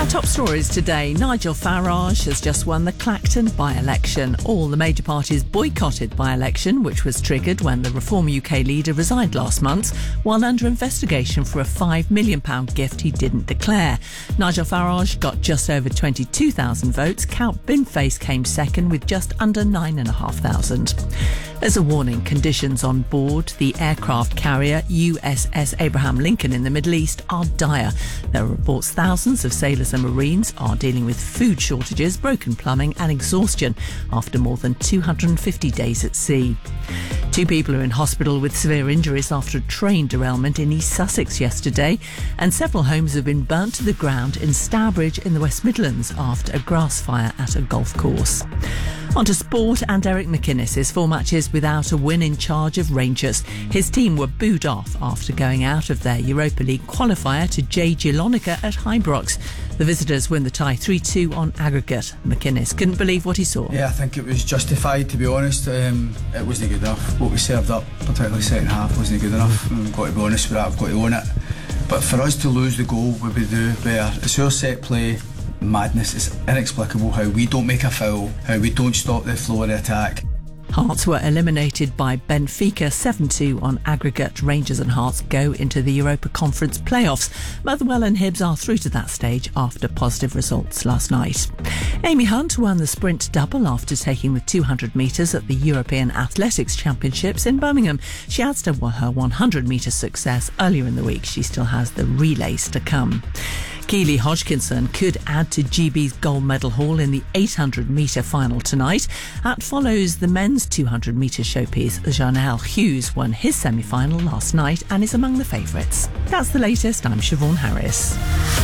Our top stories today. Nigel Farage has just won the Clacton by-election. All the major parties boycotted by-election, which was triggered when the Reform UK leader resigned last month, while under investigation for a £5 million gift he didn't declare. Nigel Farage got just over 22,000 votes. Count Binface came second with just under 9,500. There's a warning. Conditions on board the aircraft carrier USS Abraham Lincoln in the Middle East are dire. There are reports thousands of sailors and Marines are dealing with food shortages, broken plumbing and exhaustion after more than 250 days at sea. 2 people are in hospital with severe injuries after a train derailment in East Sussex yesterday, and several homes have been burnt to the ground in Stourbridge in the West Midlands after a grass fire at a golf course. On to sport, and Derek McInnes is 4 matches without a win in charge of Rangers. His team were booed off after going out of their Europa League qualifier to J. Gilonica at Ibrox. The visitors win the tie 3-2 on aggregate. McInnes couldn't believe what he saw. Yeah, I think it was justified, to be honest. It wasn't good enough. What we served up, particularly second half, wasn't good enough. I've got to be honest with that, I've got to own it. But for us to lose the goal, what we do, where it's our set play, madness. It's inexplicable how we don't make a foul, how we don't stop the flow of the attack. Hearts were eliminated by Benfica 7-2 on aggregate. Rangers and Hearts go into the Europa Conference playoffs. Motherwell and Hibs are through to that stage after positive results last night. Amy Hunt won the sprint double after taking the 200 metres at the European Athletics Championships in Birmingham. She adds to her 100 metre success earlier in the week. She still has the relays to come. Keely Hodgkinson could add to GB's gold medal haul in the 800 metre final tonight. That follows the men's 200 metre showpiece. Janelle Hughes won his semi-final last night and is among the favourites. That's the latest. I'm Siobhan Harris.